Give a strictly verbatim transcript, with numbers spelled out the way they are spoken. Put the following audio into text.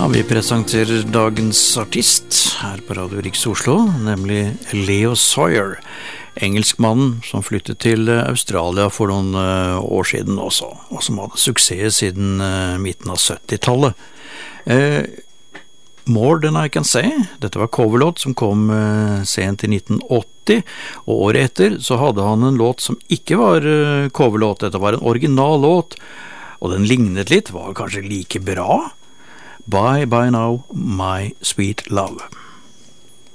Ja, vi presenterer dagens artist her på Radio Riks Oslo, nemlig Leo Sayer, engelskmannen som flyttet til Australia for noen år siden også, og som hadde suksess siden midten av syttitallet. Eh, More Than I Can Say, dette var coverlåt som kom sent i nitten åtti, og året etter så hadde han en låt som ikke var coverlåt, dette var en original låt, og den lignet litt, var kanskje like bra. Bye Bye Now, My Sweet Love.